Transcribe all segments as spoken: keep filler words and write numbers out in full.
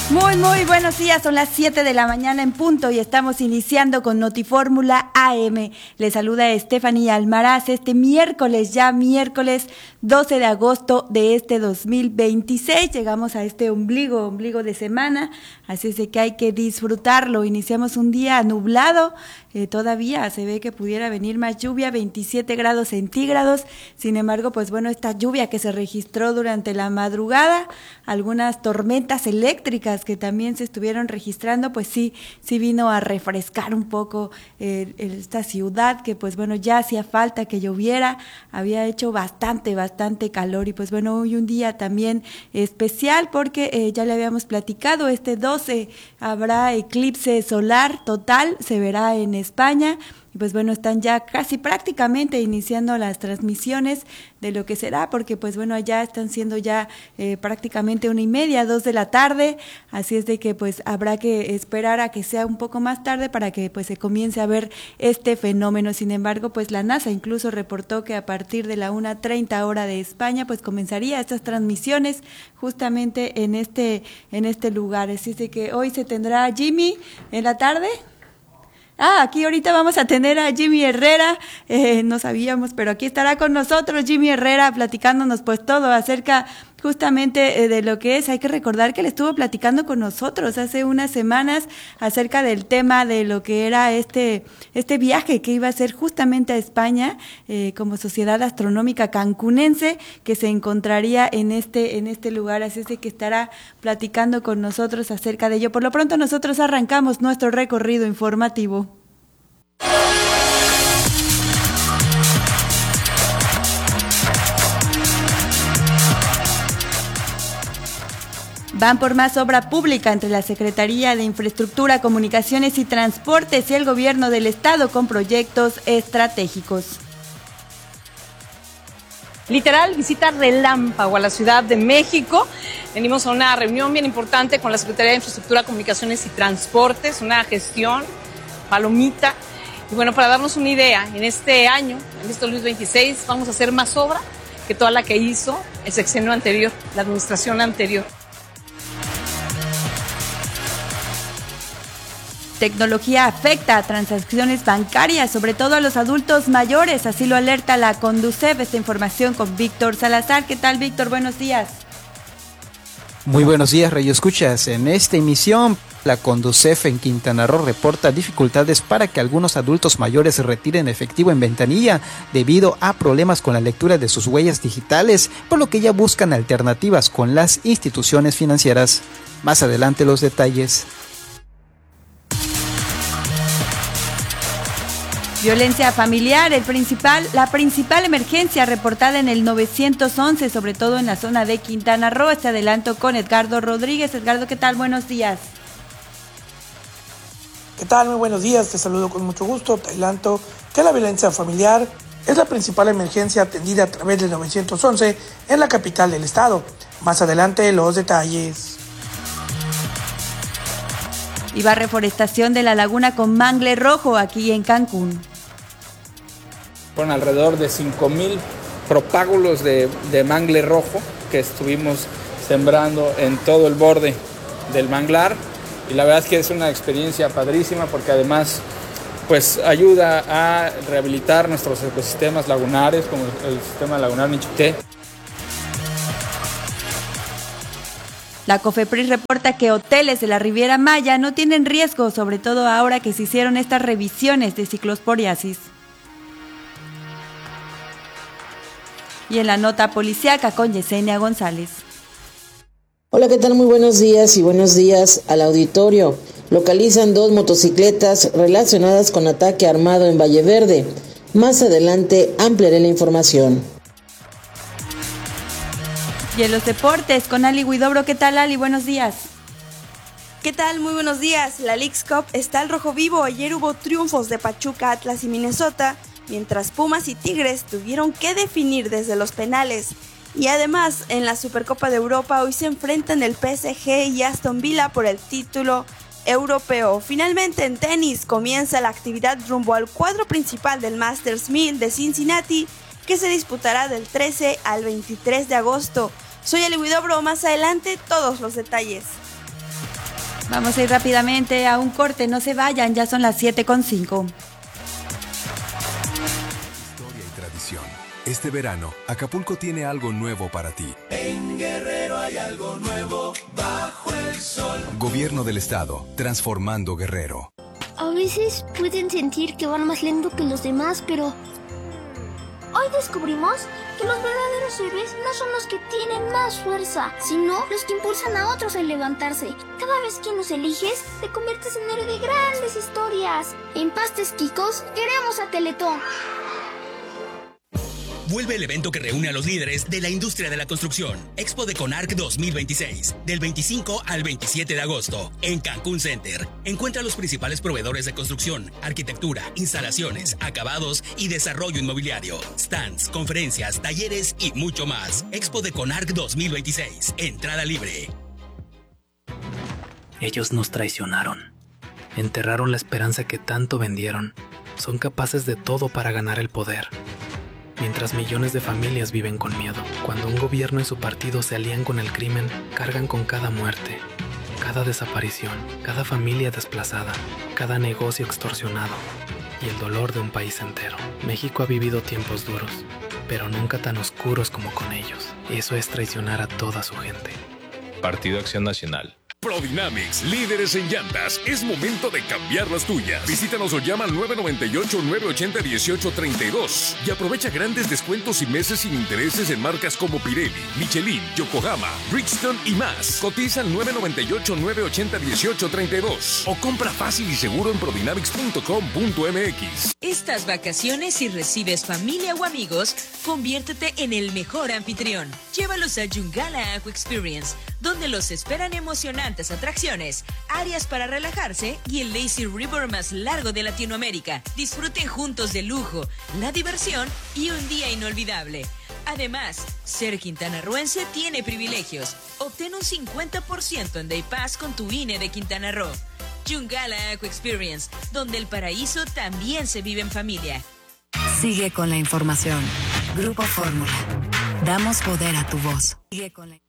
Muy, muy buenos días, son las siete de la mañana en punto y estamos iniciando con Notifórmula A M. Les saluda Estefanía Almaraz este miércoles, ya miércoles doce de agosto de este dos mil veintiséis. Llegamos a este ombligo, ombligo de semana, así es de que hay que disfrutarlo. Iniciamos un día nublado, eh, todavía se ve que pudiera venir más lluvia, veintisiete grados centígrados. Sin embargo, pues bueno, esta lluvia que se registró durante la madrugada, algunas tormentas eléctricas que también se estuvieron registrando, pues sí, sí vino a refrescar un poco eh, esta ciudad, que pues bueno, ya hacía falta que lloviera, había hecho bastante, bastante calor, y pues bueno, hoy un día también especial porque eh, ya le habíamos platicado, este doce habrá eclipse solar total, se verá en España. Y pues bueno, están ya casi prácticamente iniciando las transmisiones de lo que será, porque pues bueno, allá están siendo ya eh, prácticamente una y media, dos de la tarde, así es de que pues habrá que esperar a que sea un poco más tarde para que pues se comience a ver este fenómeno. Sin embargo, pues la NASA incluso reportó que a partir de la una treinta hora de España, pues comenzaría estas transmisiones justamente en este, en este lugar. Así es de que hoy se tendrá Jimmy en la tarde. Ah, aquí ahorita vamos a tener a Jimmy Herrera, eh, no sabíamos, pero aquí estará con nosotros Jimmy Herrera platicándonos pues todo acerca justamente eh, de lo que es. Hay que recordar que él estuvo platicando con nosotros hace unas semanas acerca del tema de lo que era este, este viaje que iba a hacer justamente a España eh, como Sociedad Astronómica Cancunense, que se encontraría en este, en este lugar, así es de que estará platicando con nosotros acerca de ello. Por lo pronto nosotros arrancamos nuestro recorrido informativo. Van por más obra pública entre la Secretaría de Infraestructura, Comunicaciones y Transportes y el Gobierno del Estado con proyectos estratégicos. Literal, visita relámpago a la Ciudad de México. Venimos a una reunión bien importante con la Secretaría de Infraestructura, Comunicaciones y Transportes, una gestión palomita. Y bueno, para darnos una idea, en este año, en este dos mil veintiséis, vamos a hacer más obra que toda la que hizo el sexenio anterior, la administración anterior. Tecnología afecta a transacciones bancarias, sobre todo a los adultos mayores, así lo alerta la Conducef. Esta información con Víctor Salazar. ¿Qué tal, Víctor? Buenos días. Muy buenos días, Radio Escuchas. En esta emisión, la Conducef en Quintana Roo reporta dificultades para que algunos adultos mayores retiren efectivo en ventanilla debido a problemas con la lectura de sus huellas digitales, por lo que ya buscan alternativas con las instituciones financieras. Más adelante los detalles. Violencia familiar, el principal, la principal emergencia reportada en el nueve once, sobre todo en la zona de Quintana Roo. Este adelanto con Edgardo Rodríguez. Edgardo, ¿qué tal? Buenos días. ¿Qué tal? Muy buenos días, te saludo con mucho gusto. Te adelanto que la violencia familiar es la principal emergencia atendida a través del nueve once en la capital del estado. Más adelante los detalles. Y va reforestación de la laguna con mangle rojo aquí en Cancún. Fueron alrededor de cinco mil propágulos de, de mangle rojo que estuvimos sembrando en todo el borde del manglar, y la verdad es que es una experiencia padrísima porque además pues ayuda a rehabilitar nuestros ecosistemas lagunares como el sistema lagunar Michité. La COFEPRIS reporta que hoteles de la Riviera Maya no tienen riesgo, sobre todo ahora que se hicieron estas revisiones de ciclosporiasis. Y en la nota policíaca con Yesenia González. Hola, ¿qué tal? Muy buenos días y buenos días al auditorio. Localizan dos motocicletas relacionadas con ataque armado en Valle Verde. Más adelante ampliaré la información. Y en los deportes con Ali Huidobro. ¿Qué tal, Ali? Buenos días. ¿Qué tal? Muy buenos días. La Leagues Cup está al rojo vivo. Ayer hubo triunfos de Pachuca, Atlas y Minnesota, mientras Pumas y Tigres tuvieron que definir desde los penales. Y además, en la Supercopa de Europa hoy se enfrentan el P S G y Aston Villa por el título europeo. Finalmente, en tenis comienza la actividad rumbo al cuadro principal del Masters mil de Cincinnati, que se disputará del trece al veintitrés de agosto. Soy Ali Huidobro, más adelante todos los detalles. Vamos a ir rápidamente a un corte, no se vayan, ya son las siete con cinco. Historia y tradición. Este verano, Acapulco tiene algo nuevo para ti. En Guerrero hay algo nuevo bajo el sol. Gobierno del Estado, transformando Guerrero. A veces pueden sentir que van más lento que los demás, pero hoy descubrimos que los verdaderos héroes no son los que tienen más fuerza, sino los que impulsan a otros a levantarse. Cada vez que nos eliges, te conviertes en héroe de grandes historias. En Pastes Quicos, queremos a Teletón. Vuelve el evento que reúne a los líderes de la industria de la construcción. Expo de Conarc dos mil veintiséis, del veinticinco al veintisiete de agosto, en Cancún Center. Encuentra los principales proveedores de construcción, arquitectura, instalaciones, acabados y desarrollo inmobiliario, stands, conferencias, talleres y mucho más. Expo de Conarc dos mil veintiséis, entrada libre. Ellos nos traicionaron. Enterraron la esperanza que tanto vendieron. Son capaces de todo para ganar el poder. Mientras millones de familias viven con miedo, cuando un gobierno y su partido se alían con el crimen, cargan con cada muerte, cada desaparición, cada familia desplazada, cada negocio extorsionado y el dolor de un país entero. México ha vivido tiempos duros, pero nunca tan oscuros como con ellos. Eso es traicionar a toda su gente. Partido Acción Nacional. Prodynamics, líderes en llantas. Es momento de cambiar las tuyas. Visítanos o llama al nueve nueve ocho, nueve ocho cero, uno ocho tres dos y aprovecha grandes descuentos y meses sin intereses en marcas como Pirelli, Michelin, Yokohama, Bridgestone y más. Cotiza al nueve nueve ocho, nueve ocho cero, uno ocho tres dos o compra fácil y seguro en prodynamics punto com punto m x. Estas vacaciones, si recibes familia o amigos, conviértete en el mejor anfitrión. Llévalos a Yungala Aqua Experience, donde los esperan emocionantes atracciones, áreas para relajarse y el lazy river más largo de Latinoamérica. Disfruten juntos del lujo, la diversión y un día inolvidable. Además, ser quintanarroense tiene privilegios. Obtén un cincuenta por ciento en Day Pass con tu I N E de Quintana Roo. Yungala Aqua Experience, donde el paraíso también se vive en familia. Sigue con la información. Grupo Fórmula. Damos poder a tu voz. Sigue con la...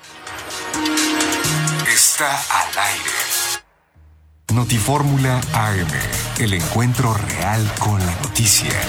Está al aire. Notifórmula A M, el encuentro real con la noticia.